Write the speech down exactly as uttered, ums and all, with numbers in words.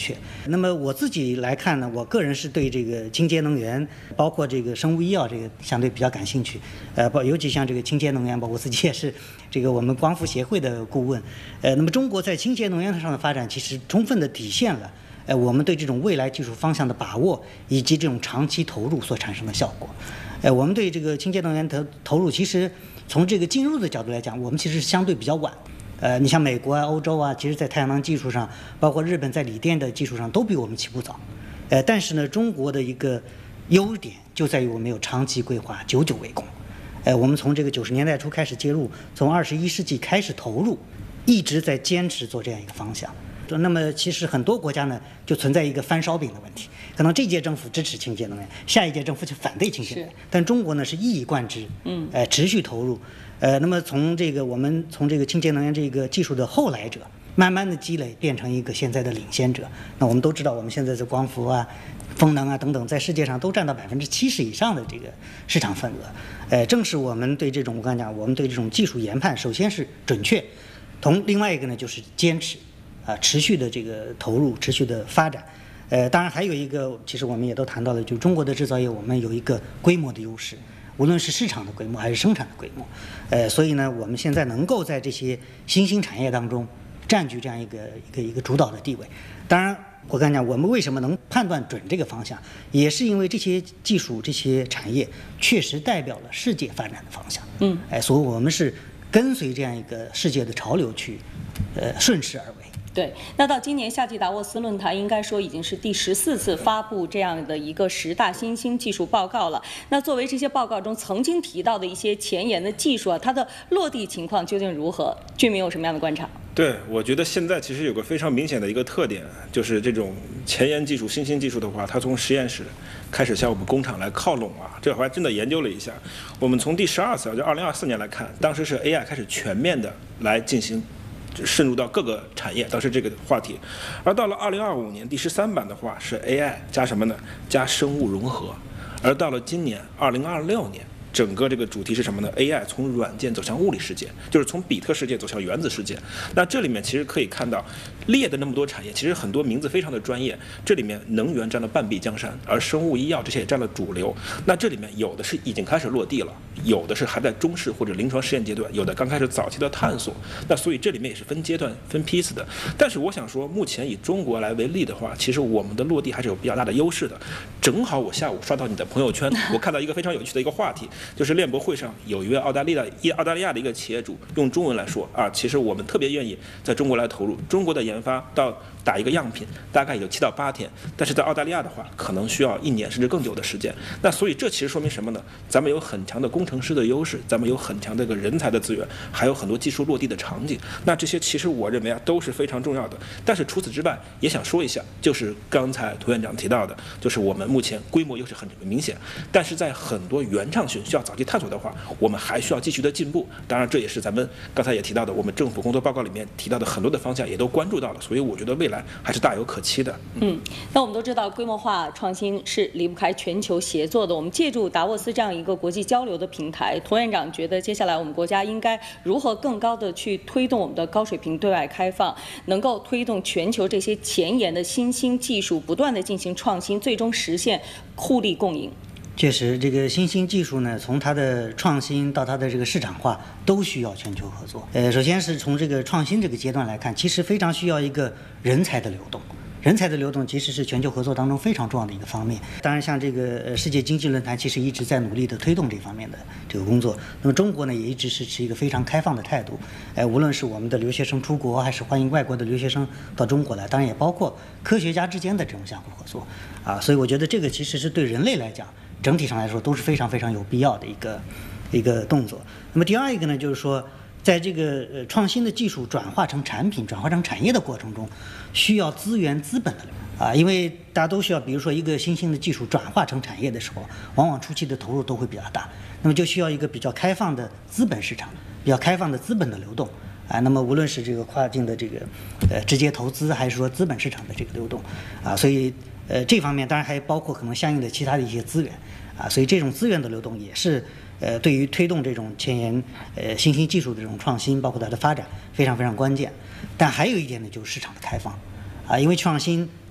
确。那么我自己来看呢，我个人是对这个清洁能源，包括这个生物医药这个相对比较感兴趣。呃，包尤其像这个清洁能源，包括我自己也是这个我们光伏协会的顾问。呃，那么中国在清洁能源上的发展，其实充分的体现了呃我们对这种未来技术方向的把握，以及这种长期投入所产生的效果。呃，我们对这个清洁能源投投入，其实从这个进入的角度来讲，我们其实相对比较晚。呃，你像美国啊、欧洲啊，其实在太阳能技术上，包括日本在锂电的技术上，都比我们起步早。呃，但是呢，中国的一个优点就在于我们有长期规划，久久为功。呃，我们从这个九十年代初开始介入，从二十一世纪开始投入，一直在坚持做这样一个方向。那么其实很多国家呢，就存在一个翻烧饼的问题，可能这届政府支持清洁能源，下一届政府就反对清洁能源，但中国呢是一以贯之，嗯，呃，持续投入，呃，那么从这个我们从这个清洁能源这个技术的后来者，慢慢的积累，变成一个现在的领先者。那我们都知道，我们现在的光伏啊、风能啊等等，在世界上都占到百分之七十以上的这个市场份额。呃，正是我们对这种我刚才讲，我们对这种技术研判，首先是准确，同另外一个呢就是坚持。啊，持续的这个投入，持续的发展，呃，当然还有一个，其实我们也都谈到了，就是中国的制造业，我们有一个规模的优势，无论是市场的规模还是生产的规模，呃，所以呢，我们现在能够在这些新兴产业当中占据这样一个一个一个主导的地位。当然，我刚才讲，我们为什么能判断准这个方向，也是因为这些技术、这些产业确实代表了世界发展的方向。嗯，哎，所以我们是跟随这样一个世界的潮流去，呃，顺势而为。 对，那到今年夏季达沃斯论坛，应该说已经是第十四次发布这样的一个十大新兴技术报告了。那作为这些报告中曾经提到的一些前沿的技术啊，它的落地情况究竟如何？俊明有什么样的观察？ 对，我觉得现在其实有个非常明显的一个特点，就是这种前沿技术、新兴技术的话，它从实验室开始向我们工厂来靠拢啊。这我还真的研究了一下，我们从第十二次，就二零二四年来看，当时是 A I 开始全面的来进行。渗入到各个产业，当时这个话题，而到了二零二五年第十三版的话是 A I 加什么呢？加生物融合，而到了今年二零二六年。整个这个主题是什么呢 ？A I 从软件走向物理世界，就是从比特世界走向原子世界。那这里面其实可以看到，列的那么多产业，其实很多名字非常的专业。这里面能源占了半壁江山，而生物医药这些也占了主流。那这里面有的是已经开始落地了，有的是还在中试或者临床试验阶段，有的刚开始早期的探索。那所以这里面也是分阶段、分批次的。但是我想说，目前以中国来为例的话，其实我们的落地还是有比较大的优势的。正好我下午刷到你的朋友圈，我看到一个非常有趣的一个话题。就是链博会上有一位澳大利亚一澳大利亚的一个企业主用中文来说啊，其实我们特别愿意在中国来投入，中国的研发到打一个样品大概有七到八天，但是在澳大利亚的话可能需要一年甚至更久的时间。那所以这其实说明什么呢？咱们有很强的工程师的优势，咱们有很强的一个人才的资源，还有很多技术落地的场景。那这些其实我认为啊都是非常重要的。但是除此之外，也想说一下，就是刚才涂院长提到的，就是我们目前规模优势很明显，但是在很多原创性需要早期探索的话，我们还需要继续的进步。当然，这也是咱们刚才也提到的，我们政府工作报告里面提到的很多的方向也都关注到了。所以我觉得未来还是大有可期的。 嗯，那我们都知道，规模化创新是离不开全球协作的。我们借助达沃斯这样一个国际交流的平台，涂院长觉得接下来我们国家应该如何更高的去推动我们的高水平对外开放，能够推动全球这些前沿的新兴技术不断的进行创新，最终实现互利共赢。 确实，这个新兴技术呢，从它的创新到它的这个市场化，都需要全球合作。呃，首先是从这个创新这个阶段来看，其实非常需要一个人才的流动。人才的流动其实是全球合作当中非常重要的一个方面。当然，像这个呃世界经济论坛其实一直在努力的推动这方面的这个工作。那么中国呢，也一直是持一个非常开放的态度。呃，无论是我们的留学生出国，还是欢迎外国的留学生到中国来，当然也包括科学家之间的这种相互合作啊。所以我觉得这个其实是对人类来讲，整体上来说都是非常非常有必要的一个一个动作。那么第二一个呢，就是说，在这个呃创新的技术转化成产品、转化成产业的过程中，需要资源资本的流动啊，因为大家都需要，比如说一个新兴的技术转化成产业的时候，往往初期的投入都会比较大，那么就需要一个比较开放的资本市场，比较开放的资本的流动啊。那么无论是这个跨境的这个呃直接投资，还是说资本市场的这个流动啊，所以呃这方面当然还包括可能相应的其他的一些资源啊，所以这种资源的流动也是。呃，对于推动这种前沿呃新兴技术的这种创新，包括它的发展，非常非常关键。但还有一点呢，就是市场的开放，啊，因为创新